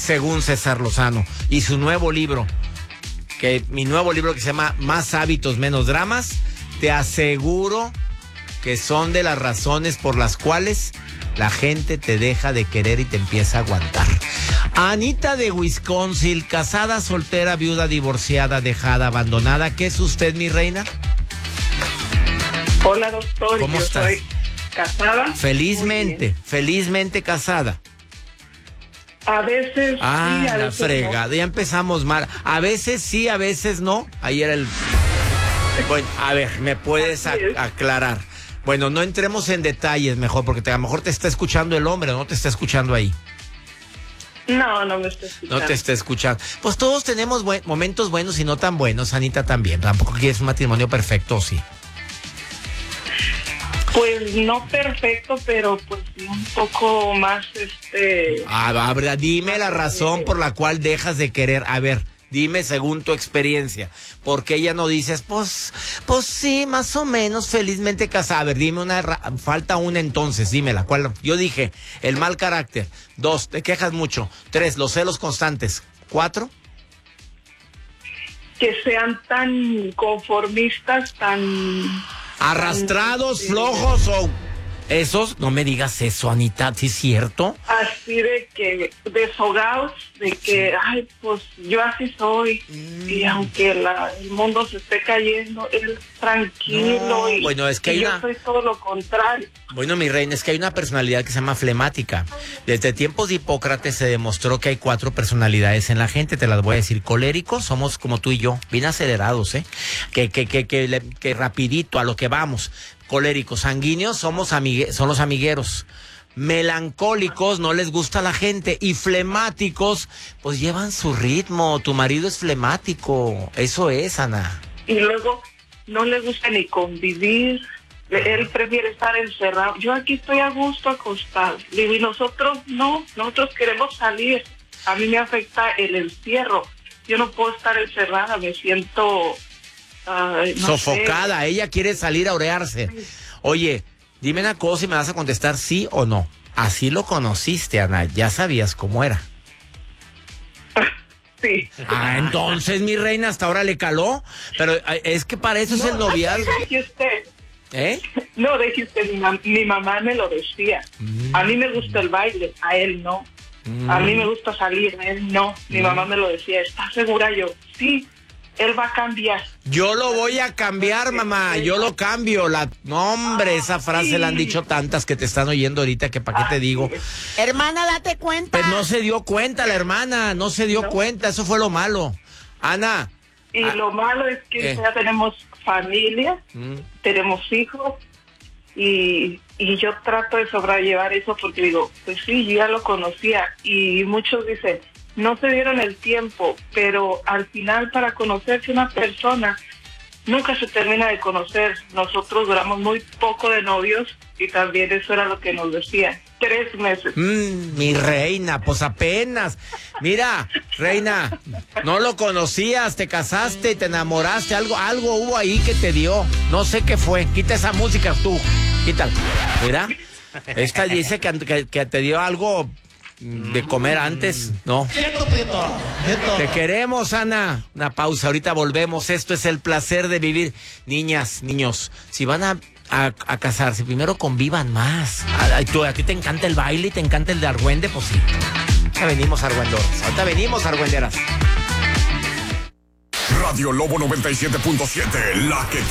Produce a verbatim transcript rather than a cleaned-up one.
según César Lozano. Y su nuevo libro, que mi nuevo libro que se llama Más hábitos, menos dramas, te aseguro que son de las razones por las cuales la gente te deja de querer y te empieza a aguantar. Anita de Wisconsin, casada, soltera, viuda, divorciada, dejada, abandonada. ¿Qué es usted, mi reina? Hola, doctor. ¿Cómo Yo estás? soy casada. Felizmente, felizmente casada. A veces Ah, sí, a la veces fregada, no. ya empezamos mal. A veces sí, a veces no. Ahí era el... Bueno, a ver, ¿me puedes Así es. ac- aclarar? Bueno, no entremos en detalles mejor, porque te- a lo mejor te está escuchando el hombre, no te está escuchando ahí. No, no me está escuchando. No te está escuchando. Pues todos tenemos buen- momentos buenos y no tan buenos, Anita también. Tampoco quieres un matrimonio perfecto, sí. Pues no perfecto, pero pues sí un poco más, este... Ah, a ver, dime la razón por la cual dejas de querer. A ver, dime según tu experiencia. ¿Por qué ya no dices, pues, pues sí, más o menos, felizmente casada? A ver, dime una, ra- falta una entonces, dímela. ¿Cuál? Yo dije, el mal carácter. Dos, te quejas mucho. Tres, los celos constantes. Cuatro. que sean tan conformistas, tan... Arrastrados, tan, flojos o... Esos, no me digas eso, Anita, ¿sí es cierto? Así de que deshogados, de que, ay, pues yo así soy. Mm. Y aunque la, el mundo se esté cayendo, él tranquilo. No, y, bueno, es que y hay yo una- soy todo lo contrario. Bueno, mi reina, es que hay una personalidad que se llama flemática. Desde tiempos de Hipócrates se demostró que hay cuatro personalidades en la gente, te las voy a decir. Coléricos, somos como tú y yo, bien acelerados, ¿eh? Que, que, que, que, le- que rapidito, a lo que vamos. Coléricos, sanguíneos, somos amigue- son los amigueros. Melancólicos, no les gusta la gente. Y flemáticos, pues llevan su ritmo. Tu marido es flemático. Eso es, Ana. Y luego no le gusta ni convivir. Él prefiere estar encerrado. Yo aquí estoy a gusto acostado. Digo, y nosotros no, nosotros queremos salir. A mí me afecta el encierro. Yo no puedo estar encerrada, me siento... ay, no Sofocada, sé. ella quiere salir a orearse. Oye, dime una cosa y me vas a contestar sí o no. Así lo conociste, Ana, ya sabías cómo era. Sí. Ah, entonces, mi reina, hasta ahora le caló. Pero eh, es que para eso es el noviazgo. Deje usted. ¿Eh? No, deje usted, mi, mam- mi mamá me lo decía. A mí me gusta el baile, a él no. A mí me gusta salir, a él no. Mi mamá me lo decía. ¿Estás segura? Yo, sí, él va a cambiar. Yo lo voy a cambiar, mamá. Yo lo cambio. La... No, hombre, esa frase la han dicho tantas que te están oyendo ahorita que para qué te digo. Hermana, date cuenta. Pues no se dio cuenta la hermana, no se dio No. cuenta. Eso fue lo malo. Ana. Y Ah, lo malo es que eh. ya tenemos familia, mm, tenemos hijos, y, y yo trato de sobrellevar eso porque digo, pues sí, yo ya lo conocía, y muchos dicen, no se dieron el tiempo, pero al final para conocerse una persona, nunca se termina de conocer. Nosotros duramos muy poco de novios, y también eso era lo que nos decían, tres meses. Mm, mi reina, pues apenas. Mira, reina, no lo conocías, te casaste, te enamoraste, algo, algo hubo ahí que te dio. No sé qué fue. Quita esa música tú, quítala. Mira, esta dice que, que, que te dio algo de comer antes, ¿no? Te queremos, Ana. Una pausa, ahorita volvemos. Esto es el placer de vivir. Niñas, niños, si van a, a, a casarse, primero convivan más. Ay, tú, a ti te encanta el baile y te encanta el de argüende, pues sí. Ahorita venimos, argüenderas. Ahorita venimos, argüenderas. Radio Lobo noventa y siete punto siete, la que